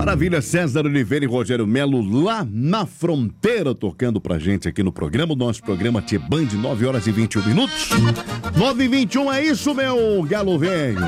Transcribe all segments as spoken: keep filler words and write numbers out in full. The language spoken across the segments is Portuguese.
Maravilha, César Oliveira e Rogério Melo lá na fronteira tocando pra gente aqui no programa, o nosso programa Tchê Band, nove horas e vinte e um minutos. nove e vinte e um, é isso, meu galo velho.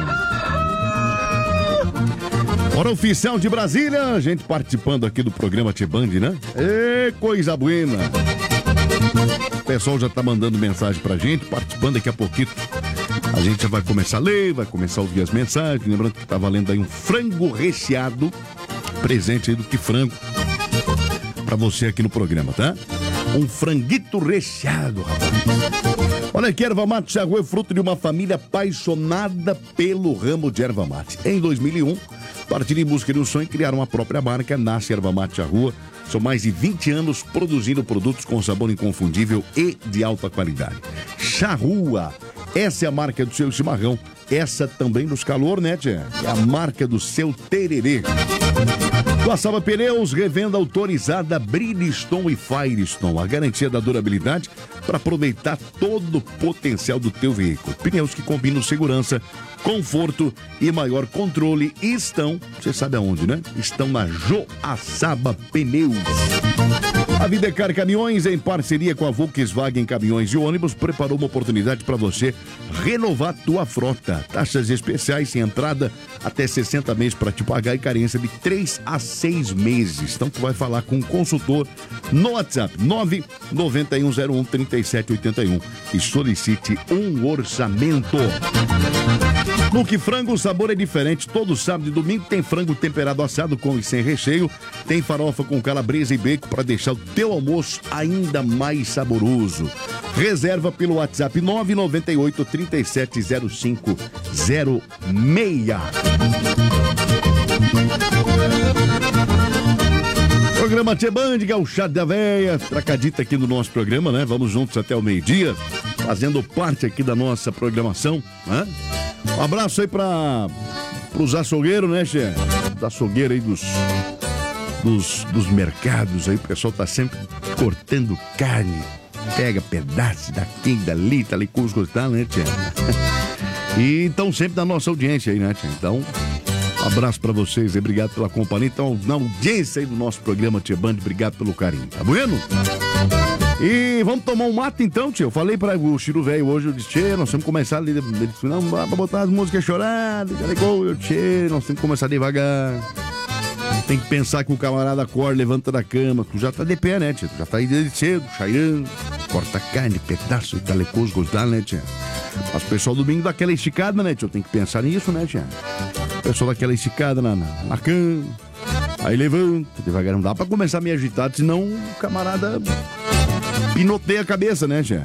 Hora oficial de Brasília, a gente participando aqui do programa Tchê Band, né? Ê, coisa buena. O pessoal já tá mandando mensagem pra gente, participando daqui a pouquinho. A gente já vai começar a ler, vai começar a ouvir as mensagens. Lembrando que tá valendo aí um frango recheado, presente aí do Que Frango, pra você aqui no programa, tá? Um franguito recheado, rapaz. Olha aqui, erva mate Charrua é fruto de uma família apaixonada pelo ramo de erva mate. Em dois mil e um, partiram em busca de um sonho e criaram uma própria marca, nasce Erva Mate Charrua. São mais de vinte anos produzindo produtos com sabor inconfundível e de alta qualidade. Charrua, essa é a marca do seu chimarrão. Essa também nos calor, né, tia? É a marca do seu tererê. Guaçaba Pneus, revenda autorizada Bridgestone e Firestone. A garantia da durabilidade para aproveitar todo o potencial do teu veículo. Pneus que combinam segurança, conforto e maior controle. E estão, você sabe aonde, né? Estão na Joaçaba Pneus. A Videcar Caminhões, em parceria com a Volkswagen Caminhões e Ônibus, preparou uma oportunidade para você renovar tua frota. Taxas especiais sem entrada até sessenta meses para te pagar e carência de três a seis meses. Então tu vai falar com um consultor no WhatsApp nove nove um zero um três sete oito um e solicite um orçamento. No Que Frango, o sabor é diferente. Todo sábado e domingo tem frango temperado assado com e sem recheio. Tem farofa com calabresa e bacon para deixar o teu almoço ainda mais saboroso. Reserva pelo WhatsApp nove nove oito três sete zero cinco zero seis. Programa Tchê Band, Gauchada da Véia, tracadita aqui no nosso programa, né? Vamos juntos até o meio-dia, fazendo parte aqui da nossa programação, né? Um abraço aí para os açougueiros, né, Che? Os açougueiros aí dos, dos, dos mercados aí, o pessoal tá sempre cortando carne, pega pedaço daqui, dali, tá ali com os gostar, né, Che? E então sempre na nossa audiência aí, né, Che? Então, um abraço pra vocês e obrigado pela companhia. Então, na audiência aí do nosso programa Tchê Band, obrigado pelo carinho, tá bueno? E vamos tomar um mato então, tio. Eu falei para o Chiro Velho hoje, eu disse, tchê, nós temos que começar ali. Ele disse, não, dá pra botar as músicas choradas, já ligou, eu, tchê, nós temos que começar devagar. Tem que pensar que o camarada acorda, levanta da cama, tu já tá de pé, né, tio? Tu já tá aí desde cedo, chairando, corta carne, pedaço e talecoso, gostar, né, tio? Mas o pessoal domingo dá aquela esticada, né, tio? Tem que pensar nisso, né, tio? O pessoal dá aquela esticada na, na, na cama, aí levanta, devagar, não dá pra começar meio agitado, senão o camarada pinoteia a cabeça, né, tia?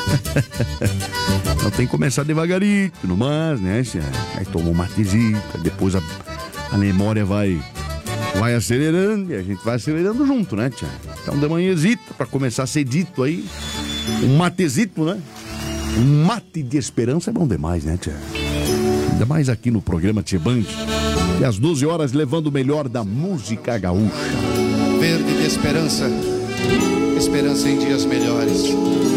Então tem que começar devagarinho, no mais, né, tia? Aí toma um matezinho, depois a, a memória vai, vai acelerando e a gente vai acelerando junto, né, tia? Então de manhãzito, pra começar cedito aí, um matezito, né? Um mate de esperança é bom demais, né, tia? Ainda mais aqui no programa Tchê Band, e às doze horas levando o melhor da música gaúcha. Verde de esperança, esperança em dias melhores.